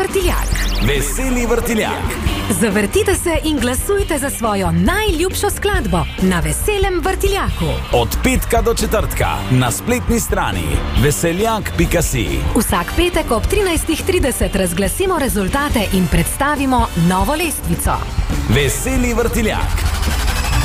vrtiljak. Veseli vrtiljak. Zavrtite se in glasujte za svojo najljubšo skladbo na Veselem vrtiljaku. Od petka do četrtka na spletni strani veseljak.si. Vsak petek ob 13:30 razglasimo rezultate in predstavimo novo lestvico. Veseli vrtiljak.